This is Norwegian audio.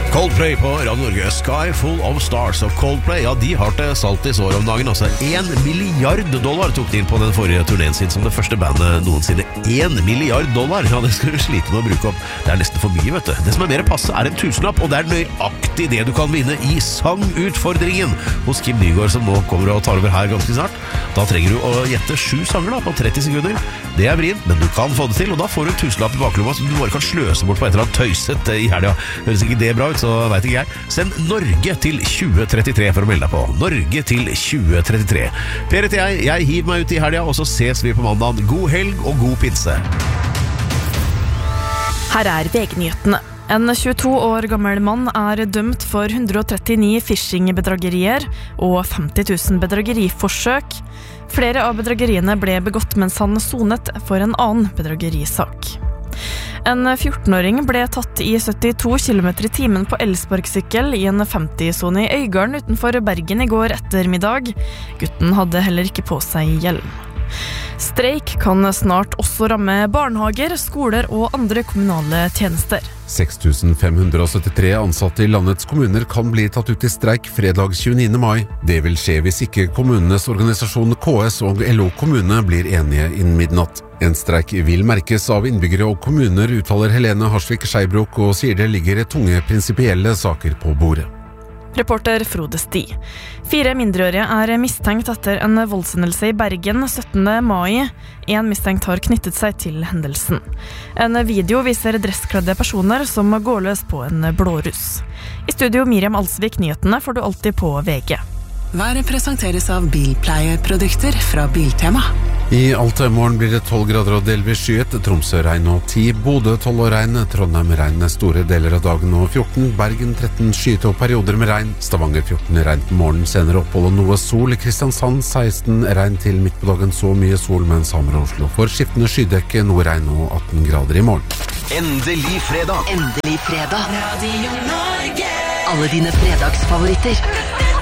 Coldplay på Radio Norge, Sky Full of Stars. Og Coldplay, ja, de har til saltis år om dagen. Altså $1 milliard tok de inn på den forrige turnéen sin som det første bandet noensinne. $1 milliard, ja, det skal du slite med å bruke opp. Det er nesten for mye, vet du. Det som er mer passe er en tusenlapp, og det er nøyaktig det du kan vinne i sangutfordringen hos Kim Nygaard, som nå kommer og tar over her ganske snart. Da trenger du å gjette 7 sanger da, på 30 sekunder. Det er vrient, men du kan få det til, og da får du en tusenlapp i baklomma som du bare kan sløse bort på et eller annet tøyset i helga. Høres ikke det bra ut, så vet ikke jeg. Send Norge til 2033 for å melde deg på. Norge til 2033. Per heter jeg hiver meg ut i helga, og så ses vi på mandag. God helg og god pinse. Her er VG-nyhetene. En 22 år gammel mann er dømt for 139 phishing-bedragerier og 50 000 bedrageriforsøk. Flere av bedrageriene ble begått mens han sonet for en annen bedragerisak. En 14-åring ble tatt i 72 km i timen på elsparkesykkel i en 50-sone i Øygarden utenfor Bergen i går ettermiddag. Gutten hadde heller ikke på seg hjelm. Streik kan snart også ramme barnehager, skoler og andre kommunale tjenester. 6.573 ansatte i landets kommuner kan bli tatt ut i streik fredag 29. mai. Det vil skje hvis ikke kommunenes organisasjon KS og LO kommune blir enige innen midnatt. En streik vil merkes av innbyggere og kommuner, uttaler Helene Harsvik Skeibrok, og sier det ligger tunge prinsipielle saker på bordet. Reporter Frode Sti. 4 mindreårige er mistenkt etter en voldshendelse i Bergen 17. mai. En mistenkt har knyttet seg til hendelsen. En video viser dresskledde personer som går løs på en blåruss. I studio Miriam Alsvik, nyhetene får du alltid på VG. Været presenteres av bilpleieprodukter fra Biltema. I Alta i morgen blir det 12 grader og delvis skyet, Tromsø regn og 10, Bodø 12 og regn, Trondheim regn store deler av dagen og 14, Bergen 13 skyet og perioder med regn, Stavanger 14 regn på morgen, senere opphold og noe sol, Kristiansand 16 regn til midt på dagen, så mye sol, mens Hamar og Oslo får skiftende skydekke, noe regn og 18 grader i morgen. Endelig fredag! Endelig fredag! Radio Norge! Alle dine fredagsfavoritter.